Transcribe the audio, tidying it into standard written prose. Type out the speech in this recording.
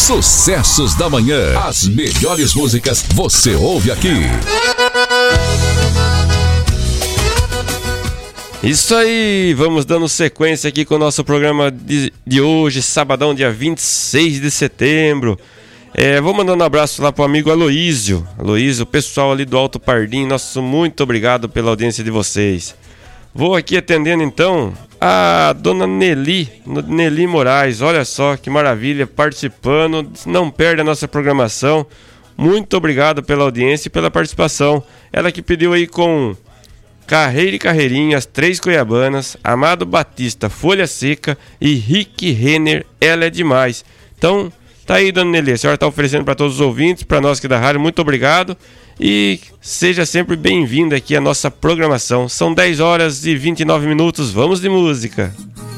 Sucessos da Manhã. As melhores músicas você ouve aqui. Isso aí, vamos dando sequência aqui com o nosso programa de hoje, sabadão, dia 26 de setembro. Vou mandando um abraço lá pro amigo Aloísio, o pessoal ali do Alto Pardim. Nosso muito obrigado pela audiência de vocês. Vou aqui atendendo então a dona Nelly Moraes. Olha só que maravilha, participando, não perde a nossa programação. Muito obrigado pela audiência e pela participação. Ela que pediu aí com Carreira e Carreirinho, As Três Cuiabanas, Amado Batista, Folha Seca e Rick Renner, Ela é Demais. Então, tá aí, dona Nelly, a senhora tá oferecendo para todos os ouvintes, para nós aqui da rádio, muito obrigado. E seja sempre bem-vinda aqui à nossa programação. São 10 horas e 29 minutos, vamos de música.